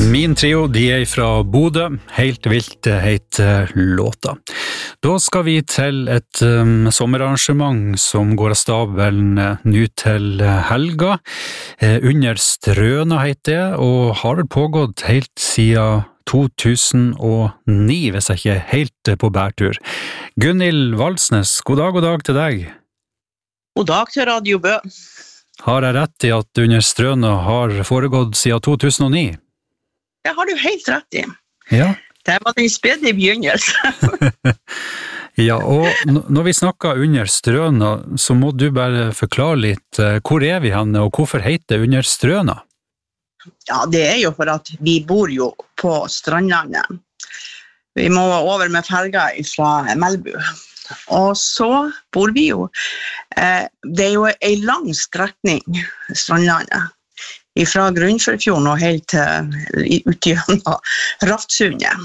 Min trio, de fra Bodø. Helt vilt heter låta. Da skal vi til et sommerarrangement som går av stabelen nå til helga. Under Strøna heter det, og har vel pågått helt siden 2009, hvis jeg ikke er helt på bærtur. Gunhild Valsnes, god dag til deg. God dag til Radio Bø. Har jeg rett i at Under Strøna har foregått siden 2009? Det har du helt rett i. Ja. Det var den spede begynnelse. Ja, og når vi snakker Under Strøna, så må du bare forklare litt, hvor er vi henne, og hvorfor heter det Under Strøna? Ja, det er jo for at vi bor jo på Strandlandet. Vi må over med ferga fra Melbu. Og så bor vi jo. Det er jo en lang strekning, Strandlandet. Fra Grunnfjordfjorden og helt ut gjennom Raftsundet.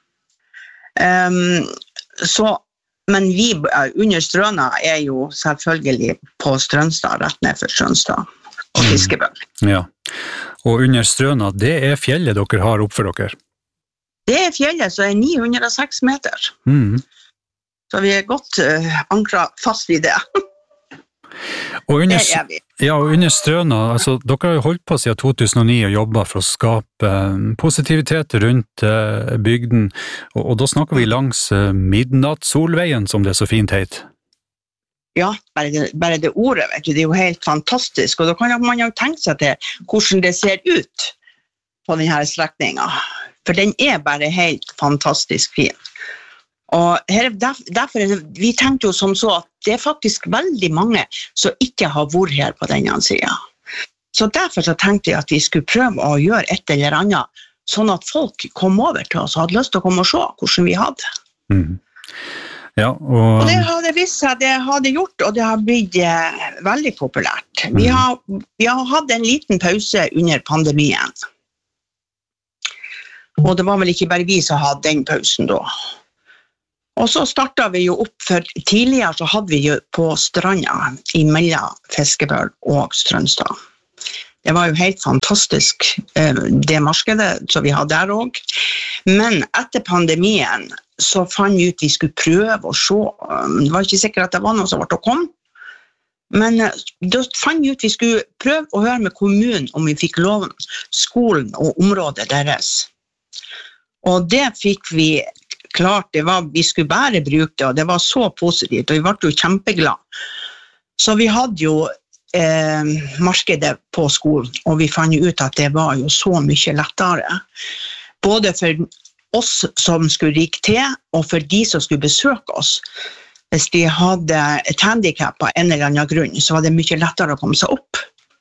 Men vi Under Strøna er jo selvfølgelig på Strømstad, rett ned for Strømstad og Fiskebøl. Ja, og Under Strøna, det er fjellet dere har opp for dere? Det er fjellet, så er 906 meter. Så vi er godt ankret fast i det. Og under, det er vi. Ja, og Under Strøna, altså, dere har jo holdt på siden 2009 og jobbet for å skape positivitet rundt bygden, og da snakker vi langs Midnattssolveien, som det så fint heter. Ja, bare det ordet, vet du, det er jo helt fantastisk, og da kan man jo tenke seg til hvordan det ser ut på denne strekningen, for den er bare helt fantastisk fin. Og derfor, vi tenkte jo som så at det er faktisk veldig mange som ikke har vært her på denne siden. Så derfor så tenkte jeg at vi skulle prøve å gjøre et eller annet, sånn at folk kom over til oss og hadde lyst til å komme og se hvordan vi hadde. Ja, og det hadde vist seg, det hadde gjort, og det har blitt veldig populært. Vi har hatt en liten pause under pandemien. Og det var vel ikke bare vi som hadde den pausen da. Og så startet vi jo opp, for tidligere så hadde vi jo på stranda imellom Fiskebøl og Strømstad. Det var jo helt fantastisk, det markedet som vi hadde der også. Men etter pandemien så fant vi ut vi skulle prøve å se. Det var ikke sikkert at det var noe som var å komme. Men da fant vi ut vi skulle prøve å høre med kommunen om vi fikk lov skolen og området deres. Og det fikk vi klart, vi skulle bare bruke det, og det var så positivt, og vi ble jo kjempeglade. Så vi hadde jo markedet på skolen, og vi fant ut at det var jo så mye lettere. Både for oss som skulle rike til, og for de som skulle besøke oss. Hvis de hadde et handicap av en eller annen grunn, så var det mye lettere å komme seg opp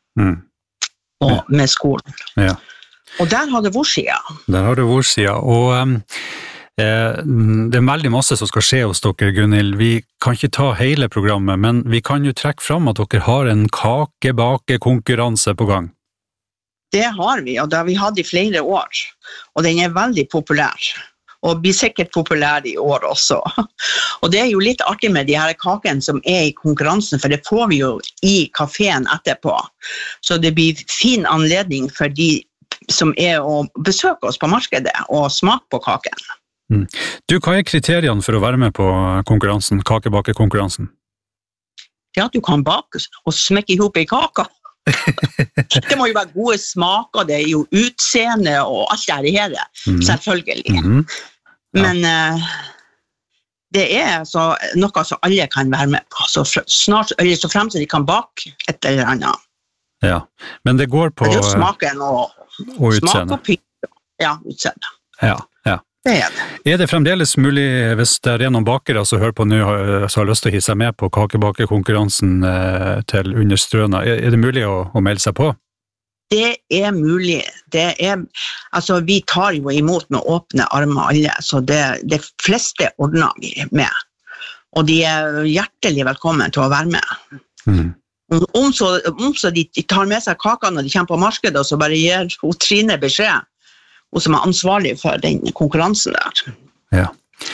med skolen. Ja. Og der har det vår siden. Der har det vår siden, og det er veldig masse som skal skje hos dere, Gunhild. Vi kan ikke ta hele programmet, men vi kan jo trekke fram at dere har en kakebakekonkurranse på gang. Det har vi, og det har vi hatt i flere år, og den er veldig populær, og blir sikkert populær i år også. Og det er jo litt artig med de her kakene som er i konkurransen, for det får vi jo i kaféen etterpå. Så det blir fin anledning for de som er å besøke oss på markedet og smake på kaken. Du, hva er kriteriene for å være med på konkurransen, kakebakekonkurransen? Det er at du kan bake og smekke ihop i kaka. Det må jo være gode smaker, det er jo utseende og alt det her, selvfølgelig. Men det er noe som alle kan være med på, så fremst de kan bake et eller annet. Ja, men det går på det er smaken og utseende. Ja, utseende. Ja. Det er det. Er det fremdeles mulig, hvis det er noen bakere som hører på nå, som har lyst til å hisse med på kakebakekonkurransen til Under Strøna, er det mulig å melde seg på? Det er mulig. Altså, vi tar jo imot med åpne armer alle, så det fleste ordner vi med. Og de er hjertelig velkommen til å være med. Om så de tar med seg kakene når de kommer på markedet, og så bare gir Trine beskjed, og som er ansvarlig for den konkurransen der. Ja.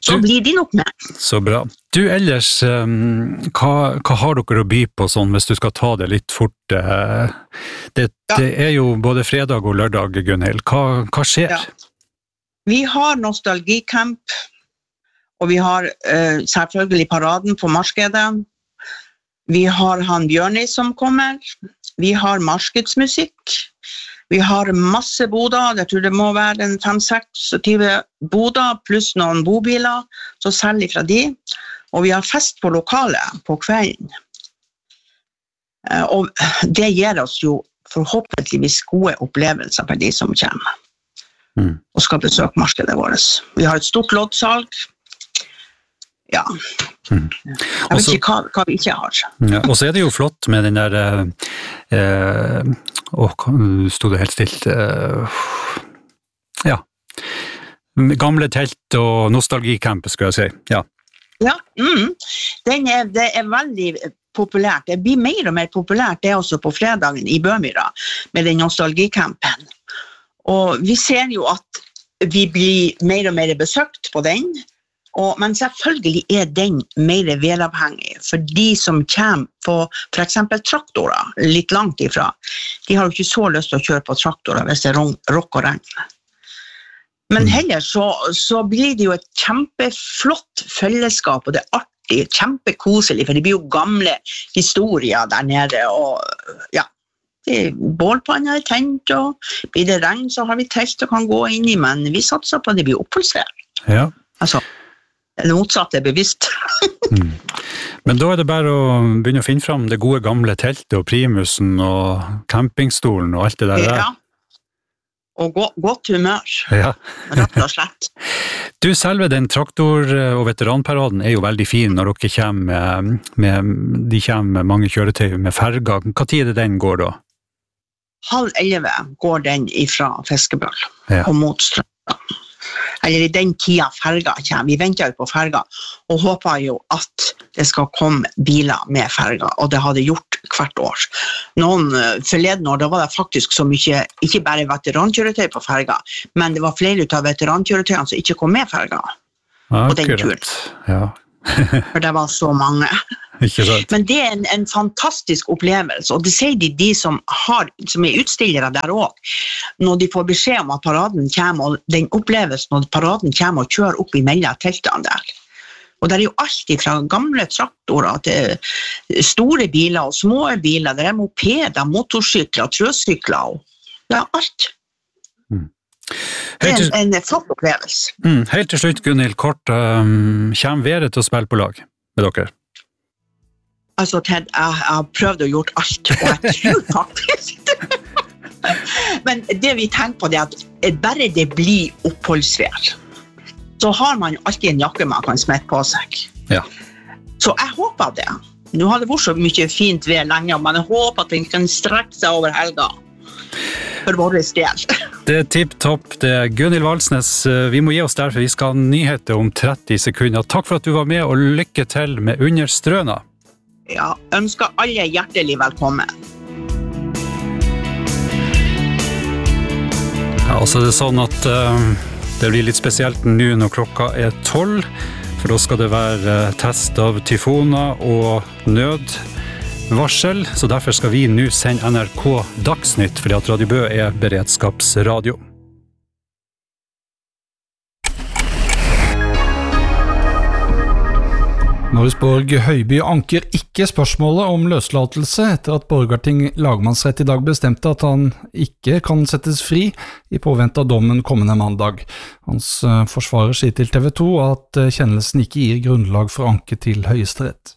Så blir de nok med. Så bra. Du, ellers, hva har dere å by på sånn, hvis du skal ta det litt fort? Det jo både fredag og lørdag, Gunhild. Hva skjer? Ja. Vi har nostalgicamp, og vi har selvfølgelig paraden på Markedet. Vi har han Bjørni som kommer. Vi har markedsmusikk. Vi har masse boder, jeg tror det må være 5-26 boder, pluss noen bobiler, så selger fra de. Og vi har fest på lokalet på kvelden. Og det gir oss jo forhåpentligvis gode opplevelser for de som kommer. Og skal besøke markedet vårt. Vi har et stort loddsalg. Ja. Jeg vet ikke hva vi ikke har. Ja, og så det jo flott med den der stod det helt stilt gamle telt og nostalgicamp, skulle jeg si. Ja, det veldig populært. Det blir mer og mer populært det også på fredagen i Bømyra med den nostalgicampen. Og vi ser jo at vi blir mer og mer besøkt på den. Men selvfølgelig den mer velavhengig, for de som kommer på for eksempel traktorer litt langt ifra, de har jo ikke så lyst til å kjøre på traktorer hvis det råk og regn. Men heller så blir det jo et kjempeflott fellesskap, og det artig, kjempekoselig, for det blir jo gamle historier der nede, og bålpanner tent, og blir det regn så har vi telt og kan gå inn i, men vi satser på at det blir oppholdsvær. Ja. Altså, det motsatte bevisst. Men da det bare å begynne å finne frem det gode gamle teltet og primusen og campingstolen og alt det der. Ja, og godt humør. Ja. Rett og slett. Du, selve den traktor- og veteranparaden jo veldig fin når dere kommer de kommer med mange kjøretøy med ferger. Hva tid den går da? 10:30 går den ifra Fiskebøl og mot Strømstad. Eller i den tida ferga kommer. Vi venter jo på ferga, og håper jo at det skal komme biler med ferga, og det har det gjort hvert år. Forleden år, da var det faktisk så mye, ikke bare veterankjøretøy på ferga, men det var flere av veterankjøretøyene som ikke kom med ferga på den turen. Ja. For det var så mange. Men det en fantastisk opplevelse, og det sier de som utstillere der også, når de får beskjed om at paraden kommer, og den opplevelsen når paraden kommer og kjører opp imellom teltene der. Og det jo alt fra gamle traktorer til store biler og små biler, det mopeder, motorsykler, trøsykler, og det alt. Det en flott opplevelse. Helt til slutt, Gunhild, kort, kommer været til å spille på lag med dere? Altså, Ted, jeg har prøvd og gjort alt, og jeg tror faktisk men det vi tenker på at bare det blir oppholdsvær, så har man alltid en jakke man kan smette på seg. Ja. Så jeg håper det. Nå har det vært så mye fint ved lenge, men jeg håper at den kan strekke seg over helga. For vår del. Det tipp-topp, det Gunhild Valsnes. Vi må gi oss derfor, vi skal ha nyheter om 30 sekunder. Takk for at du var med, og lykke til med Under Strøna. Ja, ønsker alle hjertelig velkommen. Ja, så det sånn at det blir litt spesielt nå når klokka 12, for da skal det være test av tyfoner og nødvarsel, så derfor skal vi nå sende NRK Dagsnytt, fordi at Radio Bø beredskapsradio. Norgesborg Høiby anker ikke spørsmålet om løslatelse etter at Borgarting lagmannsrett i dag bestemte at han ikke kan settes fri i påvente av dommen kommende mandag. Hans forsvarer sier til TV 2 at kjennelsen ikke gir grunnlag for anke til Høyesterett.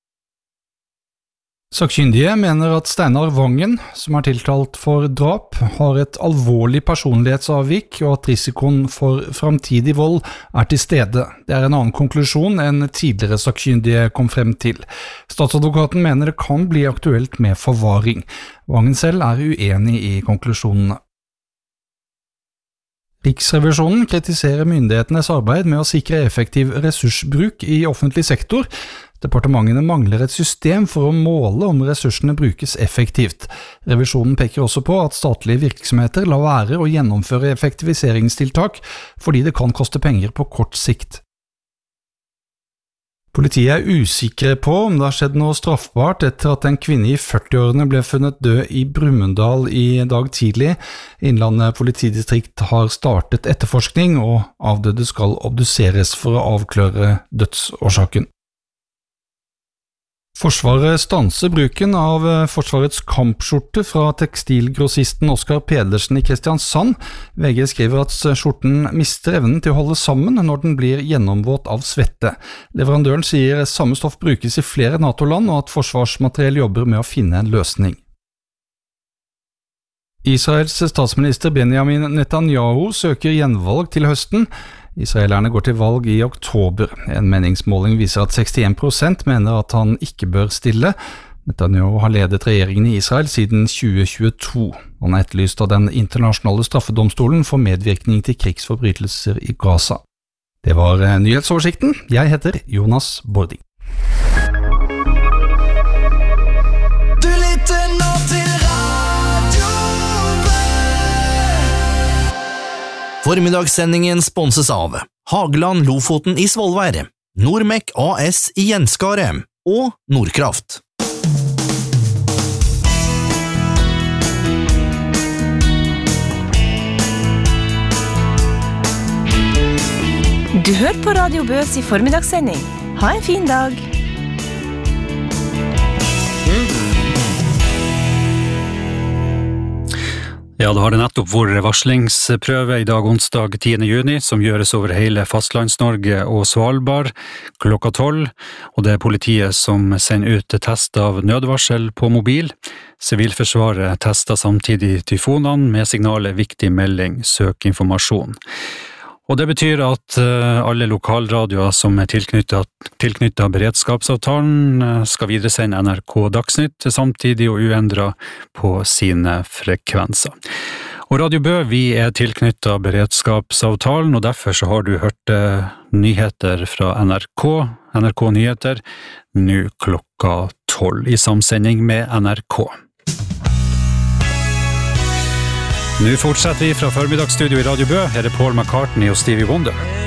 Sakkyndige mener at Steinar Vangen, som tiltalt for drap, har et alvorlig personlighetsavvik og at risikoen for framtidig vold til stede. Det en annen konklusjon enn tidligere sakkyndige kom frem til. Statsadvokaten mener det kan bli aktuelt med forvaring. Vangen selv uenig i konklusjonene. Riksrevisjonen kritiserer myndighetenes arbeid med å sikre effektiv ressursbruk i offentlig sektor. Departementene mangler et system for å måle om ressursene brukes effektivt. Revisjonen peker også på at statlige virksomheter lar være å gjennomføre effektiviseringstiltak fordi det kan koste penger på kort sikt. Politiet er usikre på om det har skjedd noe straffbart etter at en kvinne i 40-årene ble funnet død i Brumunddal i dag tidlig. Innlandet politidistrikt har startet etterforskning, og avdøde skal obduseres for å avklare dødsårsaken. Forsvaret stanser bruken av Forsvarets kampskjorte fra tekstilgrossisten Oskar Pedersen i Kristiansand. VG skriver at skjorten mister evnen til å holde sammen når den blir gjennomvåt av svette. Leverandøren sier samme stoff brukes i flere NATO-land, og at Forsvarsmateriell jobber med å finne en løsning. Israels statsminister Benjamin Netanyahu søker gjenvalg til høsten. Israelerne går til valg i oktober. En meningsmåling viser at 61% mener at han ikke bør stille. Netanyahu har ledet regjeringen i Israel siden 2022. Han er etterlyst av den internasjonale straffedomstolen for medvirkning til krigsforbrytelser i Gaza. Det var nyhetsoversikten. Jeg heter Jonas Bording. Du lytter nå til Formiddagssendingen sponses av Hageland Lofoten i Svolvær, Nordmek AS i Gjenskaret og Nordkraft. Du hører på Radio Bøs i formiddagssending. Ha en fin dag. Ja, da har det nettopp vært varslingsprøve i dag onsdag 10. juni, som gjøres over hele Fastlands-Norge og Svalbard klokka 12, og det er politiet som sender ut test av nødvarsel på mobil. Sivilforsvaret tester samtidig tyfonene med signalet viktig melding, søk informasjon. Og det betyr at alle lokalradioer som er tilknyttet beredskapsavtalen skal videresende NRK Dagsnytt samtidig og uendret på sine frekvenser. Og Radio Bø, vi er tilknyttet beredskapsavtalen, og derfor så har du hørt nyheter fra NRK Nyheter, nå klokka 12 i samsending med NRK. Nå fortsetter vi fra formiddagsstudio i Radio Bø. Her er Paul McCartney og Stevie Wonder.